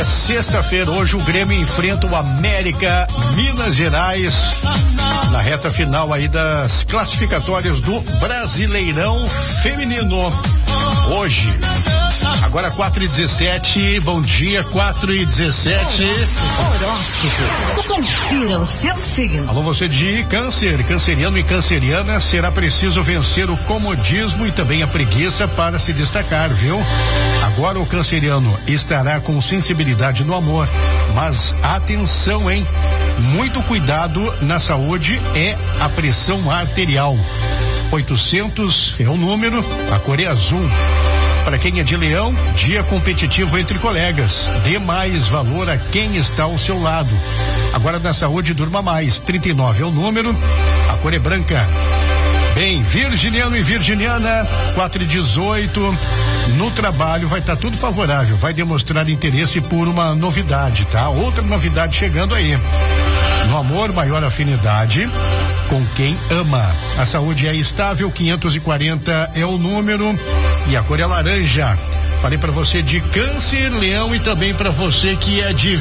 sexta-feira. Hoje o Grêmio enfrenta o América Minas Gerais na reta final aí das classificatórias do Brasileirão Feminino. Hoje, agora 4h17, bom dia, 4h17. Horóscopo. Confira o seu signo. Alô, você de Câncer, canceriano e canceriana, será preciso vencer o comodismo e também a preguiça para se destacar, viu? Agora o canceriano estará com sensibilidade no amor, mas atenção, hein? Muito cuidado na saúde, é a pressão arterial. 800 é o número, a cor é azul. Para quem é de Leão, dia competitivo entre colegas. Dê mais valor a quem está ao seu lado. Agora da saúde, durma mais. 39 é o número, a cor é branca. Bem, virginiano e virginiana, 4h18, no trabalho vai estar tudo favorável, vai demonstrar interesse por uma novidade, tá? Outra novidade chegando aí. No amor, maior afinidade com quem ama. A saúde é estável, 540 é o número e a cor é laranja. Falei para você de Câncer, Leão e também para você que é de